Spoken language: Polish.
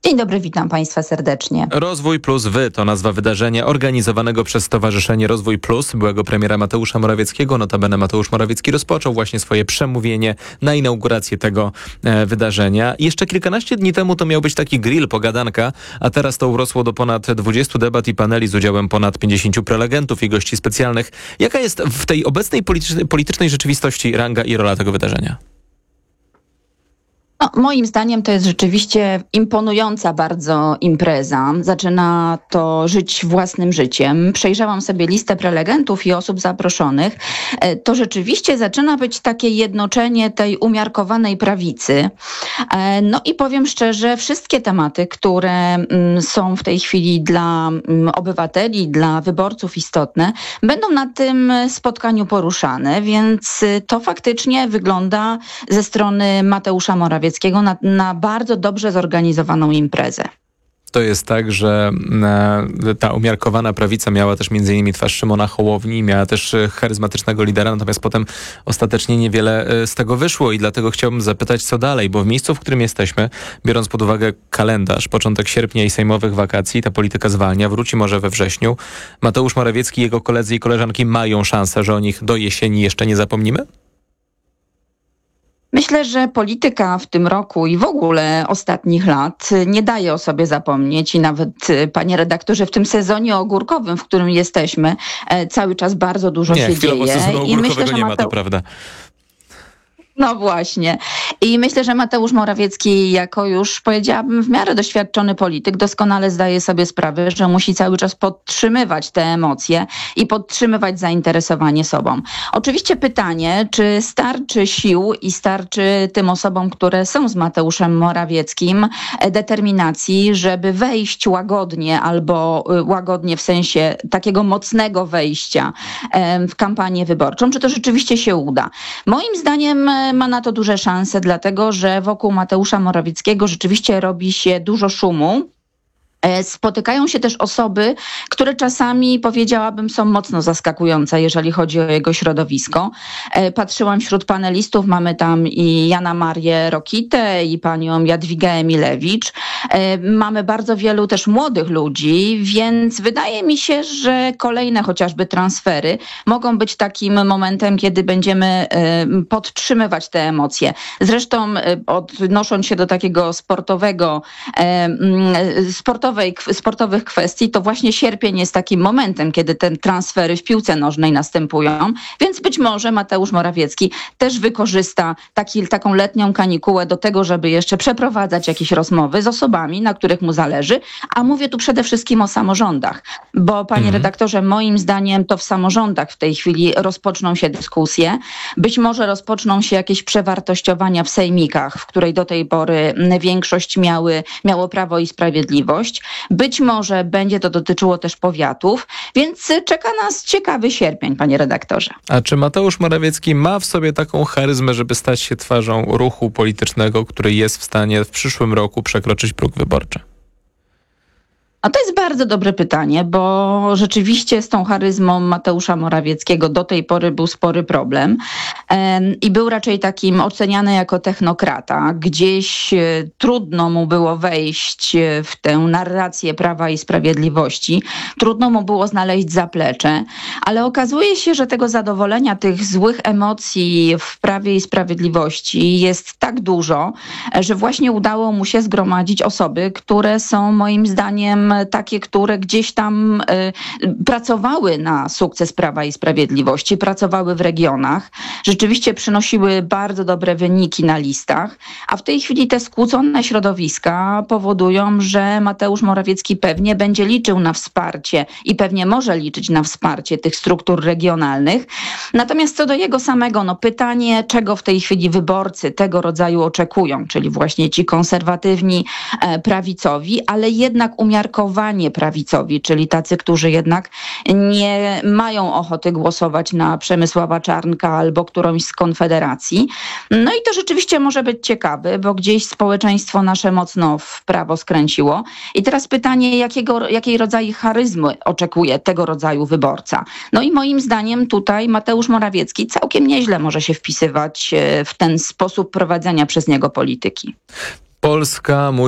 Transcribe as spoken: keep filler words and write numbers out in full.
Dzień dobry, witam Państwa serdecznie. Rozwój Plus Wy to nazwa wydarzenia organizowanego przez Stowarzyszenie Rozwój Plus byłego premiera Mateusza Morawieckiego. Notabene Mateusz Morawiecki rozpoczął właśnie swoje przemówienie na inaugurację tego e, wydarzenia. Jeszcze kilkanaście dni temu to miał być taki grill, pogadanka, a teraz to urosło do ponad dwudziestu debat i paneli z udziałem ponad pięćdziesięciu prelegentów i gości specjalnych. Jaka jest w tej obecnej politycznej, politycznej rzeczywistości ranga i rola tego wydarzenia? No, moim zdaniem to jest rzeczywiście imponująca bardzo impreza. Zaczyna to żyć własnym życiem. Przejrzałam sobie listę prelegentów i osób zaproszonych. To rzeczywiście zaczyna być takie jednoczenie tej umiarkowanej prawicy. No i powiem szczerze, wszystkie tematy, które są w tej chwili dla obywateli, dla wyborców istotne, będą na tym spotkaniu poruszane, więc to faktycznie wygląda ze strony Mateusza Morawieckiego Na, na bardzo dobrze zorganizowaną imprezę. To jest tak, że e, ta umiarkowana prawica miała też między innymi twarz Szymona Hołowni, miała też charyzmatycznego lidera, natomiast potem ostatecznie niewiele e, z tego wyszło i dlatego chciałbym zapytać, co dalej, bo w miejscu, w którym jesteśmy, biorąc pod uwagę kalendarz, początek sierpnia i sejmowych wakacji, ta polityka zwalnia, wróci może we wrześniu. Mateusz Morawiecki i jego koledzy i koleżanki mają szansę, że o nich do jesieni jeszcze nie zapomnimy? Myślę, że polityka w tym roku i w ogóle ostatnich lat nie daje o sobie zapomnieć i nawet, panie redaktorze, w tym sezonie ogórkowym, w którym jesteśmy, cały czas bardzo dużo nie, się dzieje. Sezonu I myślę, że nie ma, Mateusz... to prawda. No właśnie. I myślę, że Mateusz Morawiecki jako już, powiedziałabym, w miarę doświadczony polityk doskonale zdaje sobie sprawę, że musi cały czas podtrzymywać te emocje i podtrzymywać zainteresowanie sobą. Oczywiście pytanie, czy starczy sił i starczy tym osobom, które są z Mateuszem Morawieckim, determinacji, żeby wejść łagodnie albo łagodnie w sensie takiego mocnego wejścia w kampanię wyborczą, czy to rzeczywiście się uda. Moim zdaniem ma na to duże szanse, dlatego że wokół Mateusza Morawieckiego rzeczywiście robi się dużo szumu. Spotykają się też osoby, które czasami, powiedziałabym, są mocno zaskakujące, jeżeli chodzi o jego środowisko. Patrzyłam wśród panelistów, mamy tam i Jana Marię Rokitę, i panią Jadwigę Emilewicz. Mamy bardzo wielu też młodych ludzi, więc wydaje mi się, że kolejne chociażby transfery mogą być takim momentem, kiedy będziemy podtrzymywać te emocje. Zresztą odnosząc się do takiego sportowego, sportowego sportowych kwestii, to właśnie sierpień jest takim momentem, kiedy te transfery w piłce nożnej następują, więc być może Mateusz Morawiecki też wykorzysta taki, taką letnią kanikułę do tego, żeby jeszcze przeprowadzać jakieś rozmowy z osobami, na których mu zależy, a mówię tu przede wszystkim o samorządach, bo panie mhm. redaktorze, moim zdaniem to w samorządach w tej chwili rozpoczną się dyskusje, być może rozpoczną się jakieś przewartościowania w sejmikach, w której do tej pory większość miały, miało Prawo i Sprawiedliwość. Być może będzie to dotyczyło też powiatów, więc czeka nas ciekawy sierpień, panie redaktorze. A czy Mateusz Morawiecki ma w sobie taką charyzmę, żeby stać się twarzą ruchu politycznego, który jest w stanie w przyszłym roku przekroczyć próg wyborczy? A to jest bardzo dobre pytanie, bo rzeczywiście z tą charyzmą Mateusza Morawieckiego do tej pory był spory problem i był raczej takim oceniany jako technokrata. Gdzieś trudno mu było wejść w tę narrację Prawa i Sprawiedliwości, trudno mu było znaleźć zaplecze, ale okazuje się, że tego zadowolenia, tych złych emocji w Prawie i Sprawiedliwości jest tak dużo, że właśnie udało mu się zgromadzić osoby, które są moim zdaniem takie, które gdzieś tam y, pracowały na sukces Prawa i Sprawiedliwości, pracowały w regionach, rzeczywiście przynosiły bardzo dobre wyniki na listach, a w tej chwili te skłócone środowiska powodują, że Mateusz Morawiecki pewnie będzie liczył na wsparcie i pewnie może liczyć na wsparcie tych struktur regionalnych. Natomiast co do jego samego, no pytanie, czego w tej chwili wyborcy tego rodzaju oczekują, czyli właśnie ci konserwatywni, e, prawicowi, ale jednak umiarkowani prawicowi, czyli tacy, którzy jednak nie mają ochoty głosować na Przemysława Czarnka albo którąś z Konfederacji. No i to rzeczywiście może być ciekawe, bo gdzieś społeczeństwo nasze mocno w prawo skręciło. I teraz pytanie, jakiego, jakiej rodzaju charyzmy oczekuje tego rodzaju wyborca. No i moim zdaniem tutaj Mateusz Morawiecki całkiem nieźle może się wpisywać w ten sposób prowadzenia przez niego polityki. Polska